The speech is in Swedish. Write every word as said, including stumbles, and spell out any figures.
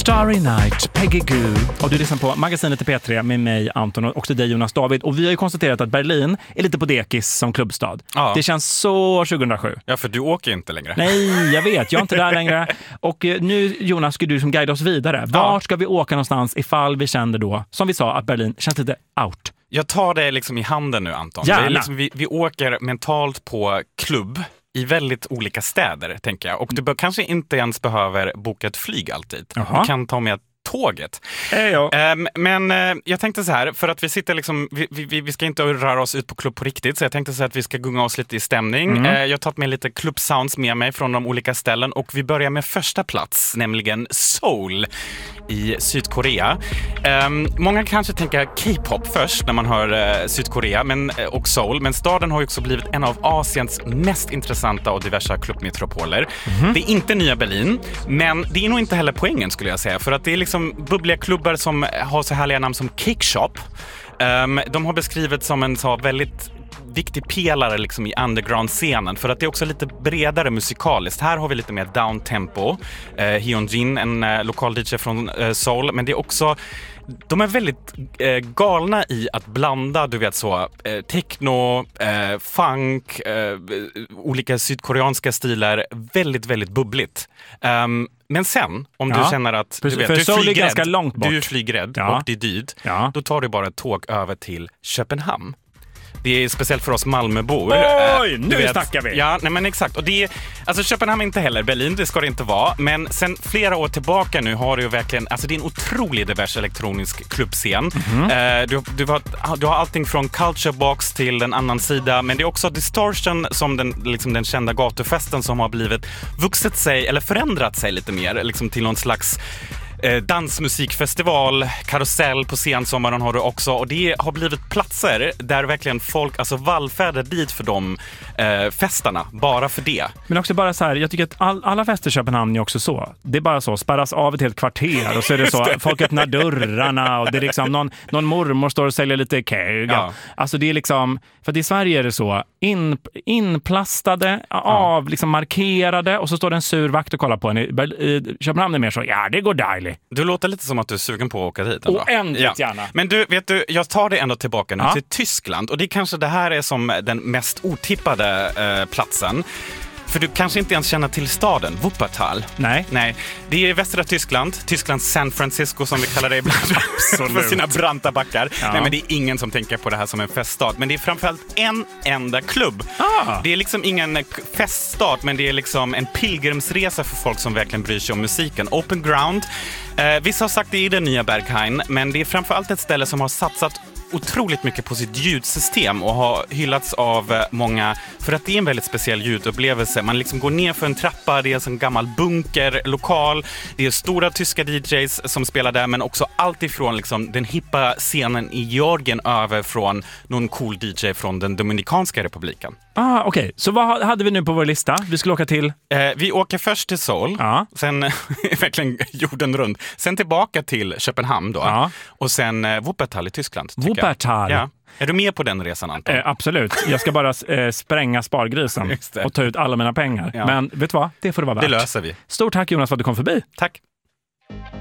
Starry Night, Peggy Gou. Och du lyssnar på Magasinet i P tre med mig, Anton, och också dig, Jonas David. Och vi har ju konstaterat att Berlin är lite på dekis som klubbstad. Ja. Det känns så tjugohundrasju. Ja, för du åker inte längre. Nej, jag vet. Jag är inte där längre. Och nu, Jonas, ska du som guida oss vidare. Vart ja. ska vi åka någonstans ifall vi kände då, som vi sa, att Berlin känns lite out? Jag tar det liksom i handen nu, Anton. Det är liksom, vi, vi åker mentalt på klubb i väldigt olika städer, tänker jag. Och du bör, kanske inte ens behöver boka ett flyg alltid. Aha. Du kan ta med tåget. Äh, um, men uh, jag tänkte så här, för att vi sitter liksom, vi, vi, vi ska inte röra oss ut på klubb på riktigt, så jag tänkte så här att vi ska gunga oss lite i stämning. Mm. Uh, jag har tagit med lite klubbsounds med mig från de olika ställen, och vi börjar med första plats, nämligen Seoul i Sydkorea. Um, många kanske tänker K-pop först när man hör uh, Sydkorea men, uh, och Seoul, men staden har ju också blivit en av Asiens mest intressanta och diversa klubbmetropoler. Mm. Det är inte nya Berlin, men det är nog inte heller poängen, skulle jag säga, för att det är liksom bubbliga klubbar som har så härliga namn som Cake Shop. Um, de har beskrivits som en så väldigt viktig pelare liksom i underground-scenen, för att det är också lite bredare musikaliskt. Här har vi lite mer downtempo. Uh, Hyunjin, en uh, lokal D J från uh, Seoul, men det är också, de är väldigt uh, galna i att blanda, du vet så, uh, techno, uh, funk, uh, olika sydkoreanska stilar, väldigt, väldigt bubbligt. Um, men sen, om ja. du känner att du, vet, för du är flygrädd, ganska långt bort. Du är flygrädd ja. och det är dyrt, ja. då tar du bara ett tåg över till Köpenhamn. Det är speciellt för oss Malmöbor. Oj, nu vet, snackar vi! Ja, nej men exakt. Och det är, alltså Köpenhamn är inte heller Berlin, det ska det inte vara. Men sen flera år tillbaka nu har du ju verkligen, alltså det är en otroligt divers elektronisk klubbscen. Mm-hmm. Uh, du, du, har, du har allting från Culture Box till den annan sida, men det är också Distortion som den, liksom den kända gatufesten som har blivit vuxit sig, eller förändrat sig lite mer, liksom till någon slags dansmusikfestival, karusell på sensommaren har du också, och det har blivit platser där verkligen folk alltså vallfärdar dit för de eh, festarna, bara för det. Men också bara så här, jag tycker att all, alla fester i Köpenhamn är också så. Det är bara så, spärras av ett helt kvarter och så är det så, folk öppnar dörrarna och det är liksom någon, någon mormor står och säljer lite keg. Ja. Alltså det är liksom, för i Sverige är det så, in, inplastade, ja. av, liksom markerade, och så står det en sur vakt och kollar på en. I, i Köpenhamn är mer så, ja det går dejligt. Du låter lite som att du är sugen på att åka dit. Oändligt ja. gärna. Men du, vet du, jag tar det ändå tillbaka nu ja. till Tyskland. Och det kanske det här är som den mest otippade eh, platsen. För du kanske inte ens känner till staden, Wuppertal. Nej. Nej. Det är västra Tyskland, Tysklands San Francisco som vi kallar det ibland. För sina branta backar. Ja. Nej, men det är ingen som tänker på det här som en feststad. Men det är framförallt en enda klubb. Ah. Det är liksom ingen feststad, men det är liksom en pilgrimsresa för folk som verkligen bryr sig om musiken. Open ground. Eh, vissa har sagt det i den nya Berghain, men det är framförallt ett ställe som har satsat otroligt mycket på sitt ljudsystem och har hyllats av många för att det är en väldigt speciell ljudupplevelse. Man liksom går ner för en trappa, det är en gammal bunkerlokal, det är stora tyska D Js som spelar där, men också allt ifrån liksom den hippa scenen i Georgien över från någon cool D J från den Dominikanska republiken. Ah, okej. Okay. Så vad hade vi nu på vår lista? Vi skulle åka till? Eh, vi åker först till Seoul, ah. sen verkligen jorden runt, sen tillbaka till Köpenhamn då, ah. och sen eh, Wuppertal i Tyskland. Wuppertal? Ja. Är du med på den resan, Anton? Eh, absolut. Jag ska bara eh, spränga spargrisen och ta ut alla mina pengar. Ja. Men vet du vad? Det får det vara värt. Det löser vi. Stort tack Jonas för att du kom förbi. Tack.